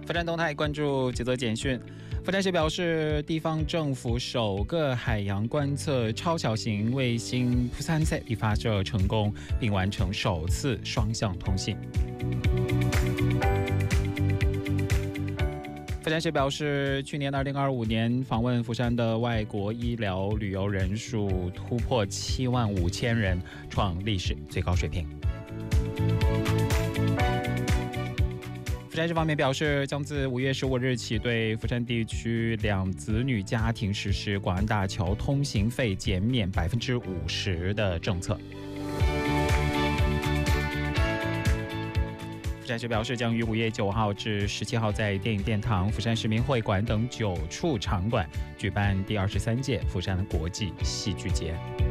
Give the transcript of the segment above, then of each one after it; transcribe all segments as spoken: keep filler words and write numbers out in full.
佛山动态关注几则简讯。佛山市表示，地方政府首个海洋观测超小型卫星普三 C 已发射成功，并完成首次双向通信。佛山市表示，去年二零二五年访问佛山的外国医疗旅游人数突破七万五千人，创历史最高水平。佛山市方面表示，将自五月十五日起对佛山地区两子女家庭实施广安大桥通行费减免百分之五十的政策。佛山市表示，将于五月九号至十七号在电影殿堂、佛山市民会馆等九处场馆举办第二十三届佛山国际戏剧节。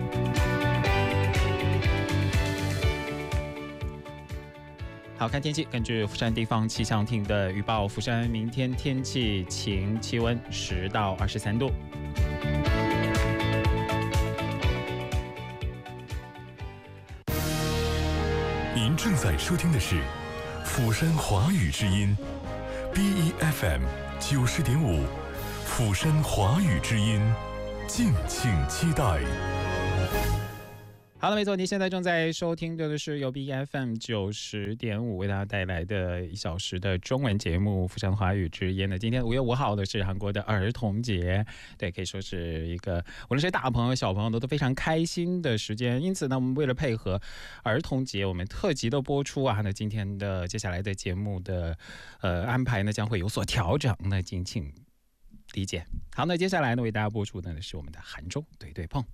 好，看天气，根据佛山地方气象厅的预报，佛山明天天气晴，气温十到二十三度。 您正在收听的是釜山华语之音 B E F M 九十点五，釜山华语之音，敬请期待。 好了，没错，您现在正在收听的是由 B E F M 九十点五为大家带来的一小时的中文节目《釜山华语之音》的。今天五月五号的是韩国的儿童节，对，可以说是一个无论是大朋友小朋友都都非常开心的时间。因此呢，我们为了配合儿童节，我们特辑的播出啊，那今天的接下来的节目的呃安排呢将会有所调整，那敬请理解。好，那接下来呢为大家播出的呢是我们的韩中对对碰。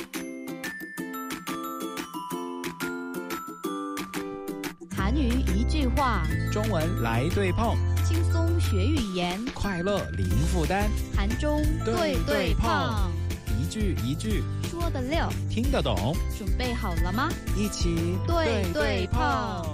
韩语一句话， 中文来对碰， 轻松学语言， 快乐零负担。 韩中对对碰， 一句一句说得溜， 听得懂。 准备好了吗？ 一起对对碰。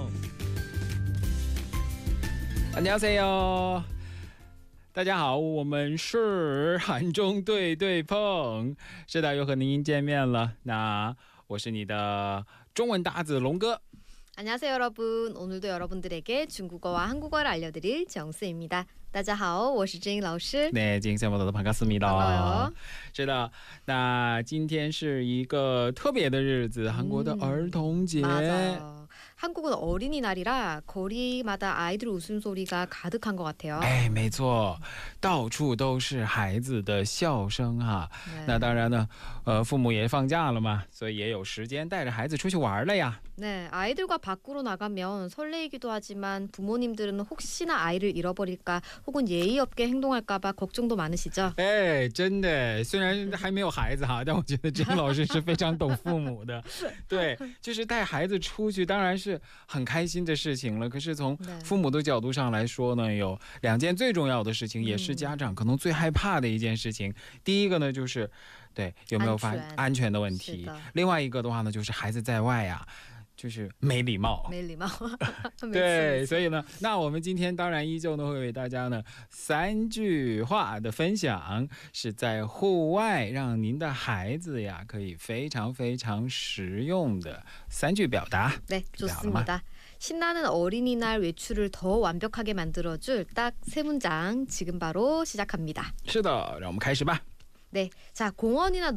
안녕하세요，大家好，我们是韩中对对碰。是的，又和您见面了。那我是你的中文搭子龙哥。 안녕하세요 여러분. 오늘도 여러분들에게 중국어와 한국어를 알려드릴 정수입니다. 大家好，我是郑老师。 네，今天我的반갑습니다。是的，那今天是一个特别的日子，韩国的儿童节。 한국은 어린이날이라 거리마다 아이들 웃음소리가 가득한 것 같아요. 哎，没错，到处都是孩子的笑声啊。那当然呢，呃，父母也放假了嘛，所以也有时间带着孩子出去玩了呀。 네, 아이들과 밖으로 나가면 설레이기도 하지만 부모님들은 혹시나 아이를 잃어버릴까 혹은 예의 없게 행동할까 봐 걱정도 많으시죠? 哎，真的，虽然还没有孩子哈，但我觉得郑老师是非常懂父母的。对，就是带孩子出去当然是很开心的事情了，可是从父母的角度上来说呢，有两件最重要的事情，也是家长可能最害怕的一件事情。第一个呢就是对有没有发安全的问题，另外一个的话呢就是孩子在外啊 就是没礼貌， 没礼貌。 对，所以呢，那我们今天当然依旧呢会为大家呢三句话的分享，是在户外让您的孩子呀可以非常非常实用的三句表达。 네, 좋습니다. 신나는 어린이날 외출을 더 완벽하게 만들어줄 딱 세 문장 지금 바로 시작합니다. 是的，让我们开始吧。 네, 자 공원이나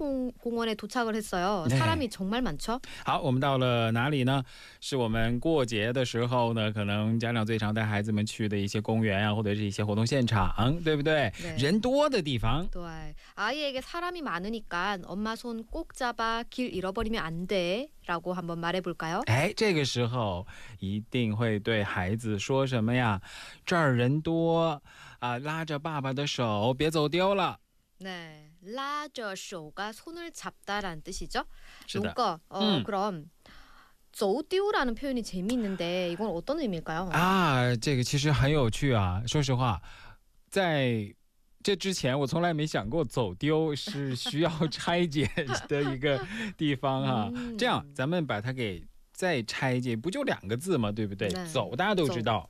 놀이공원에 도착을 했어요. 네. 사람이 정말 많죠? 好，我们到了哪里呢？是我们过节的时候呢，可能家长最常带孩子们去的一些公园啊，或者是一些活动现场，对不对？ 네. 人多的地方。 네, 아이에게 사람이 많으니까 엄마 손 꼭 잡아 길 잃어버리면 안 돼. 라고 한번 말해볼까요? 哎，这个时候一定会对孩子说什么呀？这儿人多啊，拉着爸爸的手，别走丢了。 네, 라저 쇼가 손을 잡다라는 뜻이죠. 是的。 그러니까 어, 음. 그럼 走丢라는 표현이 재미있는데 이건 어떤 의미일까요? 啊，这个其实很有趣啊。说实话，在这之前我从来没想过走丢是需要拆解的一个地方啊。这样咱们把它给再拆解，不就两个字吗？对不对？走大家都知道，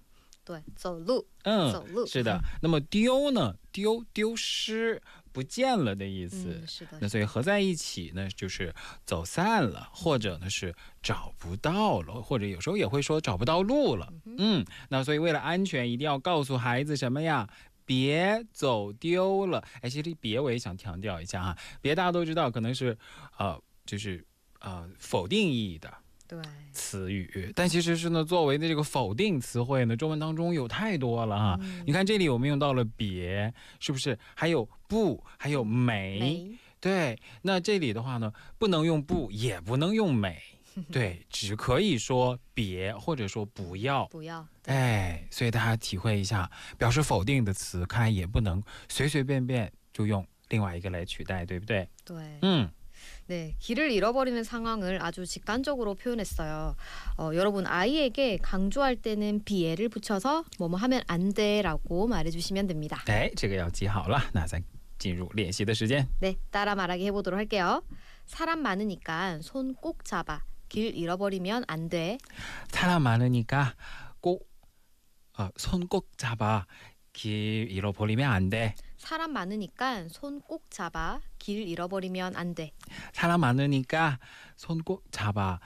对，走路， 嗯， 走路是的。那么丢呢？丢丢失、不见了的意思。 嗯，是的。 那所以合在一起呢，就是走散了，或者呢是找不到了，或者有时候也会说找不到路了。嗯，那所以为了安全，一定要告诉孩子什么呀？别走丢了。哎，其实别我也想强调一下哈，别大家都知道，可能是呃，就是呃否定意义的。 对， 词语，但其实是呢，作为的这个否定词汇呢，中文当中有太多了哈。嗯、你看这里我们用到了别，是不是？还有不，还有没。 没对，那这里的话呢，不能用不，也不能用没。对，只可以说别，或者说不要。 不要。 哎，所以大家体会一下，表示否定的词，看来也不能随随便便就用另外一个来取代，对不对？ 对。 嗯。 네, 길을 잃어버리는 상황을 아주 직관적으로 표현했어요. 어, 여러분 아이에게 강조할 때는 비에를 붙여서 뭐뭐 하면 안 돼라고 말해주시면 됩니다. 네, 这个要记好了。那咱进入练习的时间。 네, 따라 말하기 해보도록 할게요. 사람 많으니까 손 꼭 잡아. 길 잃어버리면 안 돼. 사람 많으니까 꼭 어, 손 꼭 잡아. 길 잃어버리면 안 돼. 사람 많으니까 손 꼭 잡아. 길 잃어버리면 안 돼. 사람 많으니까 손 꼭 잡아.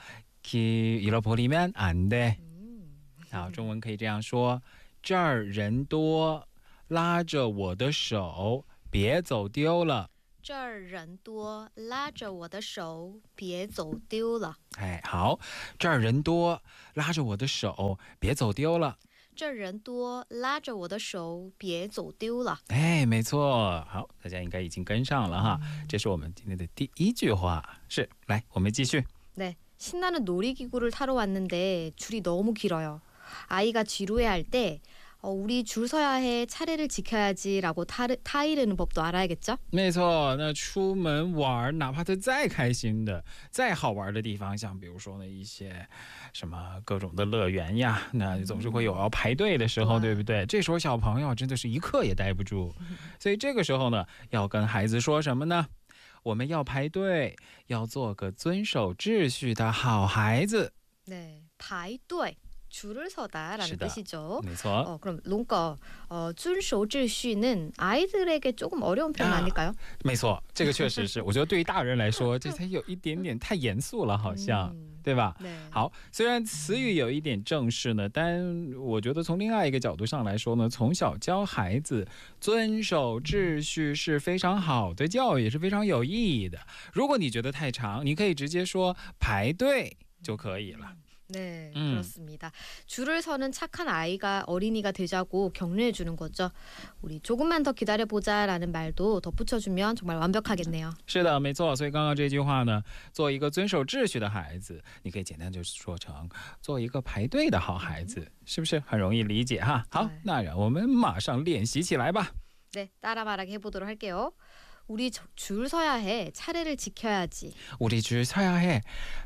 길 잃어버리면 안 돼. 好，中文可以这样说：这儿人多，拉着我的手，别走丢了。 这儿人多，拉着我的手，别走丢了。 哎，好，这儿人多，拉着我的手，别走丢了。 这人多，拉着我的手，别走丢了。 哎，没错，好，大家应该已经跟上了哈。这是我们今天的第一句话，是，来，我们继续。 네, 신나는 놀이기구를 타러 왔는데 줄이 너무 길어요. 아이가 지루해할 때 어, 우리 줄 서야 해, 차례를 지켜야지라고 타르, 타이르는 법도 알아야겠죠? 没错，那出门玩，哪怕他再开心的、再好玩的地方，像比如说呢一些什么各种的乐园呀，那总是会有要排队的时候，对不对？这时候小朋友真的是一刻也待不住，所以这个时候呢，要跟孩子说什么呢？我们要排队，要做个遵守秩序的好孩子。 네, 排队 줄을 서다라는 뜻이죠. 没错. 어, 그럼 롱거 어, 遵守秩序는 아이들에게 조금 어려운 표현 아닐까요? 没错，这个确实是，我觉得对于大人来说，这才有一点点太严肃了，好像，对吧？好，虽然词语有一点正式呢，但我觉得从另外一个角度上来说呢，从小教孩子遵守秩序是非常好的教育，也是非常有意义的。如果你觉得太长，你可以直接说排队就可以了。 네, 음. 그렇습니다. 줄을 서는 착한 아이가 어린이가 되자고 격려해 주는 거죠. 우리 조금만 더 기다려보자라는 말도 덧붙여주면 정말 완벽하겠네요. 是的，没错。所以刚刚这句话呢，做一个遵守秩序的孩子，你可以简单就说成做一个排队的好孩子，是不是很容易理解哈？好，那让我们马上练习起来吧。 네, 따라 말하기 해보도록 할게요. 우리 줄 서야 해. 차례를 지켜야지. 우리 줄 서야 해.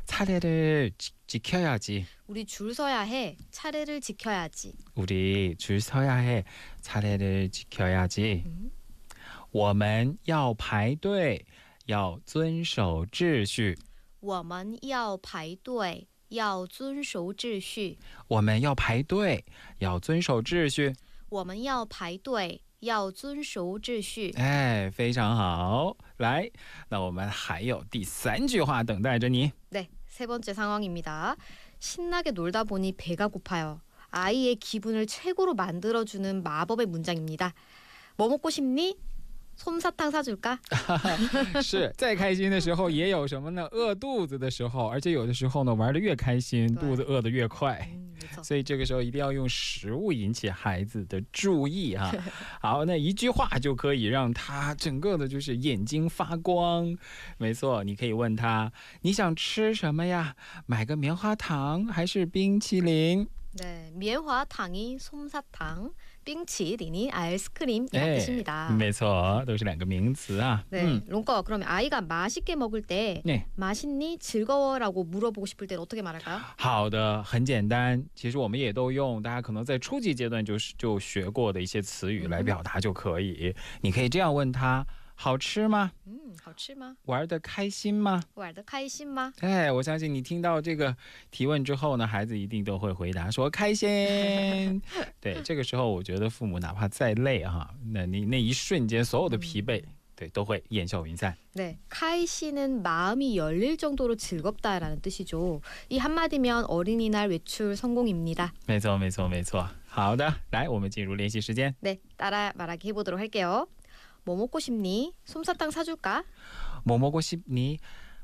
차례를 지, 지켜야지. 우리 줄 서야 해. 차례를 지켜야지. 우리 줄 서야 해. 차례를 지켜야지. 음. 我们要排队，要遵守秩序。 我们要排队，要遵守秩序。 我们要排队，要遵守秩序。 我们要排队。 要遵守秩序。 哎，非常好。来，那我们还有第三句话等待着你。 네, 세 번째 상황입니다. 신나게 놀다 보니 배가 고파요. 아이의 기분을 최고로 만들어주는 마법의 문장입니다. 뭐 먹고 싶니? 솜사탕 사줄까? 是，再开心的时候也有什么呢？饿肚子的时候，而且有的时候呢，玩得越开心，肚子饿得越快。 所以这个时候一定要用食物引起孩子的注意哈。好，那一句话就可以让他整个的就是眼睛发光。没错，你可以问他你想吃什么呀？买个棉花糖还是冰淇淋？ 네, 棉花糖이 솜사탕, 빙치린이 아이스크림이라는 뜻입니다. 没错，都是两个名词啊。 네, 음. 롱꺼 그러면 아이가 맛있게 먹을 때 네. 맛있니? 즐거워라고 물어보고 싶을 때는 어떻게 말할까요? 好的，很简单。其实我们也都用大家可能在初级阶段就是就学过的一些词语来表达就可以。你可以这样问他。 好吃吗？ 嗯，好吃吗？ 玩得开心吗？ 玩得开心吗？ 哎，我相信你听到这个提问之后呢，孩子一定都会回答说开心。 对，这个时候我觉得父母哪怕再累哈，那你那一瞬间所有的疲惫，对，都会烟消云散。 네, 카이 씨는 마음이 열릴 정도로 즐겁다라는 뜻이죠. 이 한마디면 어린이날 외출 성공입니다. 没错没错没错。好的，来我们进入练习时间。 네, 따라 말하기 해보도록 할게요. 뭐 먹고 싶니? 솜사탕 사줄까? 뭐 먹고 싶니?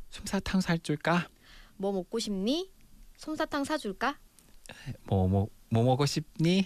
솜사탕 사줄까? 뭐 먹고 싶니? 솜사탕 사줄까? 뭐, 뭐, 뭐 먹고 싶니?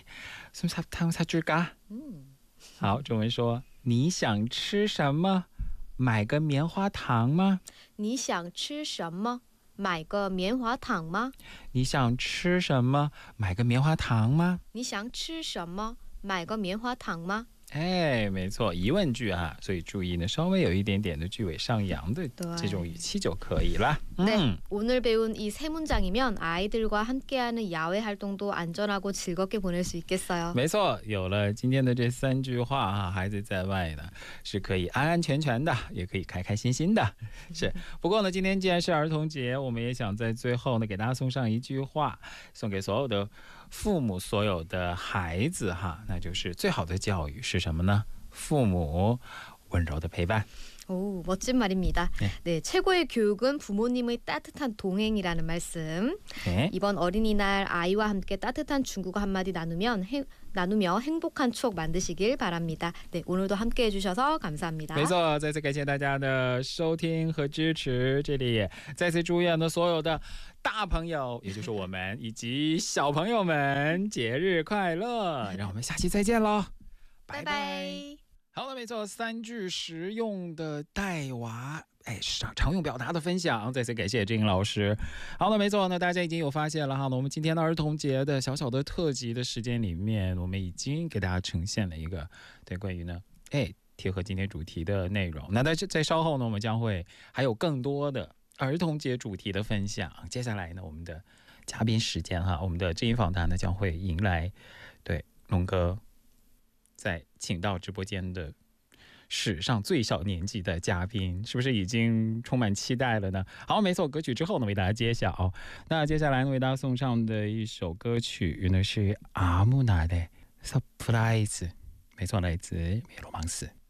솜사탕 사줄까? 好，中文说你想吃什么？买个棉花糖吗？ 你想吃什么？买个棉花糖吗？ 你想吃什么？买个棉花糖吗？ 你想吃什么？买个棉花糖吗？ 哎，没错，疑问句啊，所以注意呢，稍微有一点点的句尾上扬的这种语气就可以了。 네, 嗯， 오늘 배운 이 세 문장이면 아이들과 함께하는 야외 활동도 안전하고 즐겁게 보낼 수 있겠어요. 没错，有了今天的这三句话啊，孩子在外呢是可以安安全全的，也可以开开心心的。是，不过呢，今天既然是儿童节，我们也想在最后呢给大家送上一句话，送给所有的父母、所有的孩子哈，那就是最好的教育是什么呢？父母温柔的陪伴。 오, 멋진 말입니다. 네. 네, 최고의 교육은 부모님의 따뜻한 동행이라는 말씀. 네. 이번 어린이날 아이와 함께 따뜻한 중국어 한마디 나누면 행, 나누며 행복한 추억 만드시길 바랍니다. 네, 오늘도 함께해 주셔서 감사합니다. 没错，再次感谢大家的收听和支持。这里也再次祝愿呢所有的大朋友，也就是我们以及小朋友们节日快乐！让我们下期再见喽，拜拜。 拜拜。 好了，没错，三句实用的带娃哎常常用表达的分享，再次感谢志英老师。好了，没错，那大家已经有发现了哈，那我们今天的儿童节的小小的特辑的时间里面，我们已经给大家呈现了一个对关于呢哎贴合今天主题的内容。那在在稍后呢，我们将会还有更多的儿童节主题的分享。接下来呢，我们的嘉宾时间哈，我们的志英访谈呢将会迎来对龙哥。 在请到直播间的史上最小年纪的嘉宾，是不是已经充满期待了呢？好，没错，歌曲之后呢为大家揭晓。那接下来呢为大家送上的一首歌曲呢是阿木纳的 Surprise， 没错，来自梅罗芒斯。